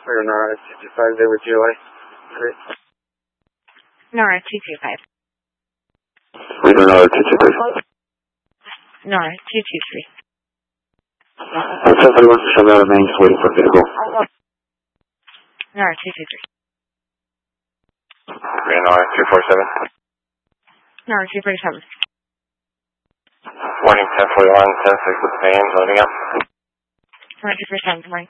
Or NARA 225 there with GLA. Great. NARA 225. Leave another 223. NARA 223. Somebody wants to shove out of main, just waiting for a vehicle. NARA 223. NARA 247. NARA 247. Morning 1041, 10-6 with the fans loading up. NARA 247, good morning.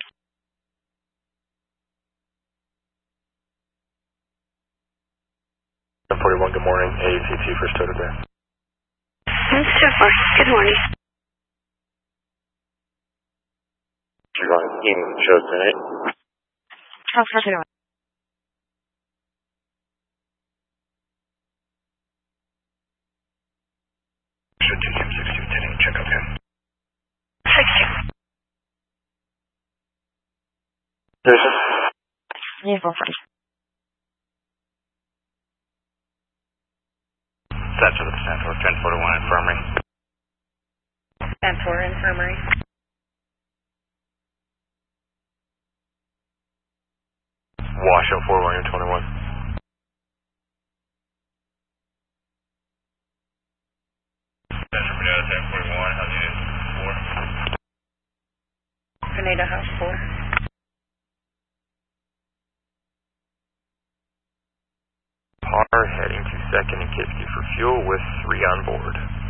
41, good morning. ACT first photograph. So far, good morning. You're going in shows tonight. How's it going? Should 2M6210 check up here. 6-2. There's a... Yeah, go first. That's to the Santor 1041 Infirmary. Santor Infirmary. Washoe 4121. Central Grenada 1041, how's it? 4. Grenada House 4. Par heading to 2nd and Kiski for fuel with 3 on board.